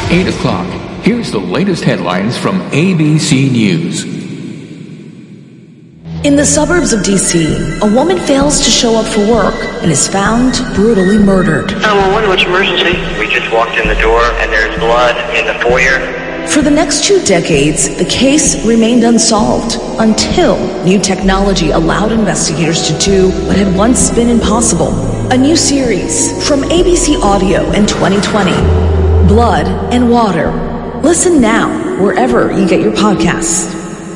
8 o'clock. Here's the latest headlines from ABC News. In the suburbs of D.C., a woman fails to show up for work and is found brutally murdered. 911, what's emergency? We just walked in the door and there's blood in the foyer. For the next 2 decades, the case remained unsolved until new technology allowed investigators to do what had once been impossible. A new series from ABC Audio in 2020, Blood and Water. Listen now, wherever you get your podcasts.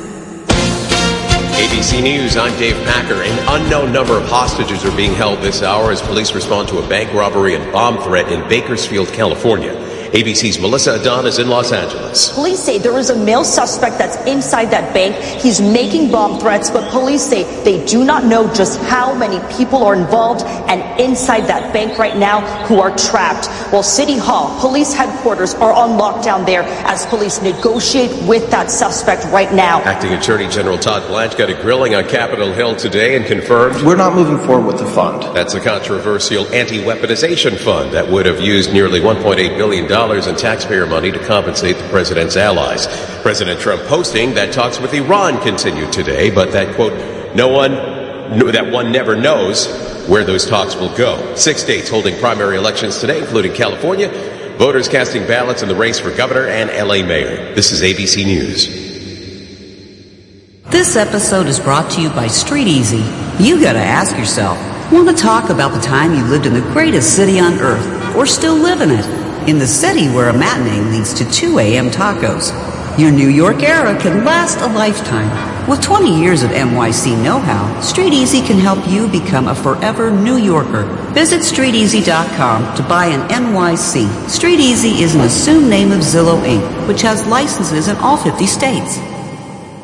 ABC News, I'm Dave Packer. An unknown number of hostages are being held this hour as police respond to a bank robbery and bomb threat in Bakersfield, California. ABC's Melissa Adon is in Los Angeles. Police say there is a male suspect that's inside that bank. He's making bomb threats, but police say they do not know just how many people are involved and inside that bank right now who are trapped. While City Hall, police headquarters are on lockdown there as police negotiate with that suspect right now. Acting Attorney General Todd Blanche got a grilling on Capitol Hill today and confirmed we're not moving forward with the fund. That's a controversial anti-weaponization fund that would have used nearly $1.8 billion in taxpayer money to compensate the president's allies. President Trump posting that talks with Iran continued today, but that, quote, one never knows where those talks will go. 6 states holding primary elections today, including California. Voters casting ballots in the race for governor and L.A. mayor. This is ABC News. This episode is brought to you by Street Easy. You gotta ask yourself, want to talk about the time you lived in the greatest city on earth, or still live in it? In the city where a matinee leads to 2 a.m. tacos. Your New York era can last a lifetime. With 20 years of NYC know-how, Street Easy can help you become a forever New Yorker. Visit StreetEasy.com to buy an NYC. Street Easy is an assumed name of Zillow Inc., which has licenses in all 50 states.